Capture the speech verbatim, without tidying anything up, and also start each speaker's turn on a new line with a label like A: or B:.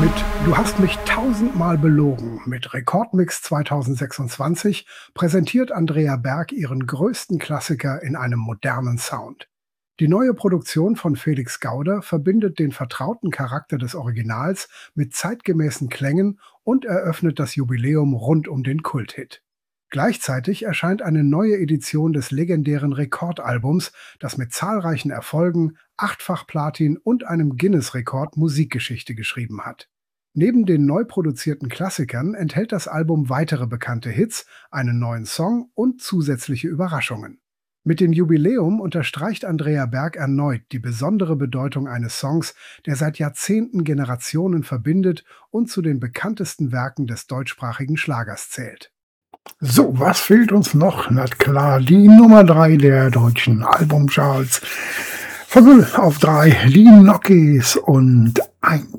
A: Mit „Du hast mich tausendmal belogen" mit Rekordmix zweitausendsechsundzwanzig präsentiert Andrea Berg ihren größten Klassiker in einem modernen Sound. Die neue Produktion von Felix Gauder verbindet den vertrauten Charakter des Originals mit zeitgemäßen Klängen und eröffnet das Jubiläum rund um den Kulthit. Gleichzeitig erscheint eine neue Edition des legendären Rekordalbums, das mit zahlreichen Erfolgen, achtfach Platin und einem Guinness-Rekord Musikgeschichte geschrieben hat. Neben den neu produzierten Klassikern enthält das Album weitere bekannte Hits, einen neuen Song und zusätzliche Überraschungen. Mit dem Jubiläum unterstreicht Andrea Berg erneut die besondere Bedeutung eines Songs, der seit Jahrzehnten Generationen verbindet und zu den bekanntesten Werken des deutschsprachigen Schlagers zählt.
B: So, was fehlt uns noch? Na klar, die Nummer drei der deutschen Albumcharts. Von null auf drei, die Gnocchis und eins.